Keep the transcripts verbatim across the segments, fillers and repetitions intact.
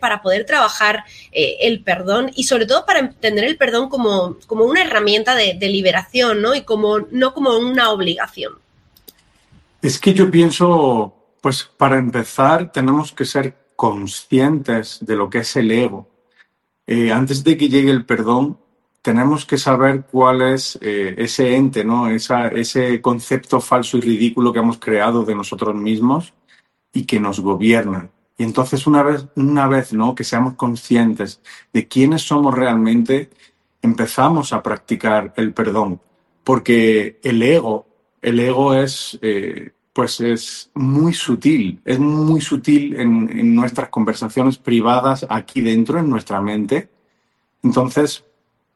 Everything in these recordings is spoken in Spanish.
para poder trabajar eh, el perdón y sobre todo para entender el perdón como, como una herramienta de, de liberación, ¿no? Y como, no como una obligación. Es que yo pienso, pues para empezar, tenemos que ser conscientes de lo que es el ego. Eh, antes de que llegue el perdón, tenemos que saber cuál es eh, ese ente, ¿no? Esa, ese concepto falso y ridículo que hemos creado de nosotros mismos y que nos gobierna. Y entonces una vez, una vez, ¿no? que seamos conscientes de quiénes somos realmente, empezamos a practicar el perdón. Porque el ego, el ego es, eh, pues es muy sutil, es muy sutil en, en nuestras conversaciones privadas aquí dentro, en nuestra mente. Entonces,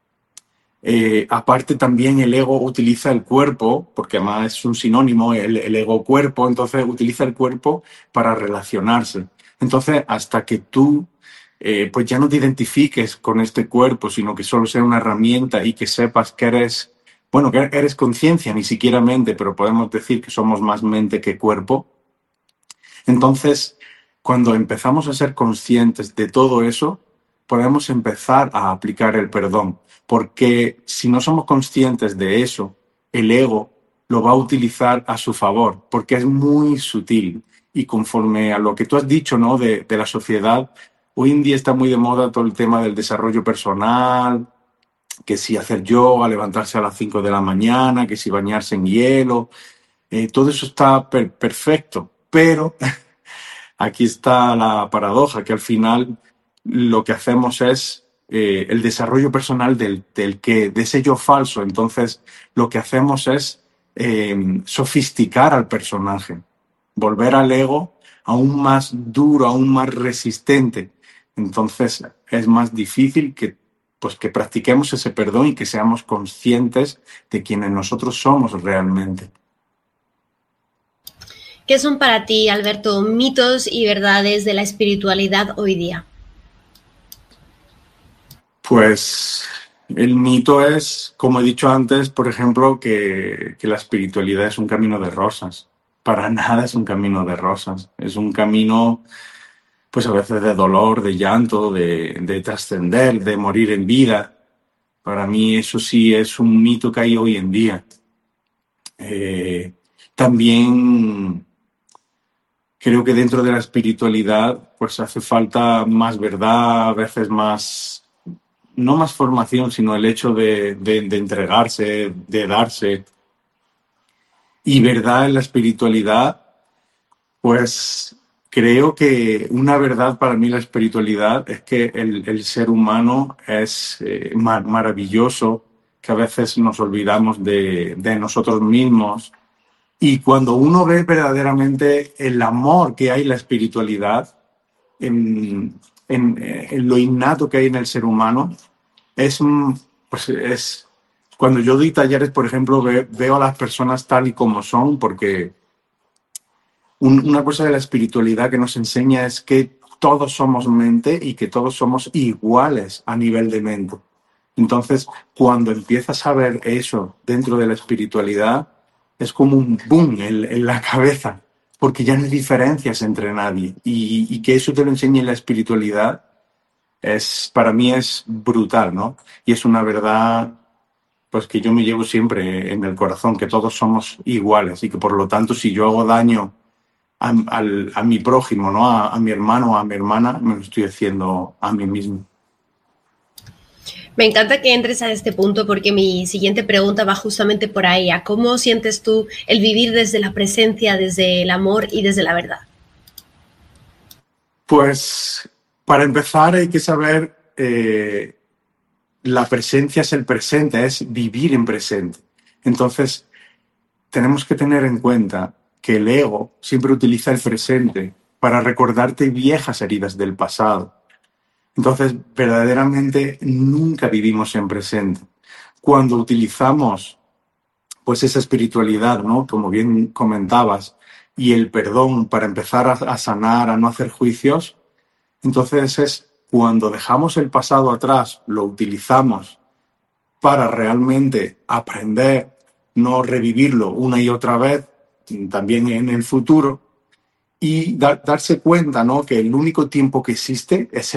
eh, aparte también el ego utiliza el cuerpo, porque además es un sinónimo, el, el ego-cuerpo, entonces utiliza el cuerpo para relacionarse. Entonces, hasta que tú eh, pues ya no te identifiques con este cuerpo, sino que solo sea una herramienta y que sepas que eres, bueno, que eres conciencia, ni siquiera mente, pero podemos decir que somos más mente que cuerpo. Entonces, cuando empezamos a ser conscientes de todo eso, podemos empezar a aplicar el perdón, porque si no somos conscientes de eso, el ego lo va a utilizar a su favor, porque es muy sutil. Y conforme a lo que tú has dicho, ¿no? de, de la sociedad, hoy en día está muy de moda todo el tema del desarrollo personal, que si hacer yoga, levantarse a las cinco de la mañana, que si bañarse en hielo, eh, todo eso está per- perfecto, pero aquí está la paradoja, que al final lo que hacemos es eh, el desarrollo personal del, del que, de ese yo falso. Entonces, lo que hacemos es eh, sofisticar al personaje, volver al ego aún más duro, aún más resistente. Entonces, es más difícil que, pues, que practiquemos ese perdón y que seamos conscientes de quienes nosotros somos realmente. ¿Qué son para ti, Alberto, mitos y verdades de la espiritualidad hoy día? Pues el mito es, como he dicho antes, por ejemplo, que, que la espiritualidad es un camino de rosas. Para nada es un camino de rosas. Es un camino, pues a veces de dolor, de llanto, de, de trascender, de morir en vida. Para mí eso sí es un mito que hay hoy en día. Eh, También creo que dentro de la espiritualidad, pues hace falta más verdad, a veces más no más formación, sino el hecho de, de, de entregarse, de darse. Y verdad en la espiritualidad, pues creo que una verdad para mí la espiritualidad es que el, el ser humano es eh, mar maravilloso, que a veces nos olvidamos de, de nosotros mismos. Y cuando uno ve verdaderamente el amor que hay en la espiritualidad, en, en, en lo innato que hay en el ser humano, es, pues es, cuando yo doy talleres, por ejemplo, ve, veo a las personas tal y como son, porque un, una cosa de la espiritualidad que nos enseña es que todos somos mente y que todos somos iguales a nivel de mente. Entonces, cuando empiezas a ver eso dentro de la espiritualidad, es como un boom en, en la cabeza, porque ya no hay diferencias entre nadie. Y, y que eso te lo enseñe la espiritualidad es, para mí es brutal, ¿no? Y es una verdad, pues que yo me llevo siempre en el corazón, que todos somos iguales y que por lo tanto si yo hago daño a, al- a mi prójimo, ¿no? A, a mi hermano o a mi hermana, me lo estoy haciendo a mí mismo. Me encanta que entres a este punto porque mi siguiente pregunta va justamente por ahí, a cómo sientes tú el vivir desde la presencia, desde el amor y desde la verdad. Pues para empezar hay que saber, eh, la presencia es el presente, es vivir en presente. Entonces, tenemos que tener en cuenta que el ego siempre utiliza el presente para recordarte viejas heridas del pasado. Entonces, verdaderamente nunca vivimos en presente. Cuando utilizamos pues esa espiritualidad, ¿no? Como bien comentabas, y el perdón para empezar a, a sanar, a no hacer juicios, entonces es cuando dejamos el pasado atrás, lo utilizamos para realmente aprender, no revivirlo una y otra vez, también en el futuro, y dar, darse cuenta, ¿no? Que el único tiempo que existe es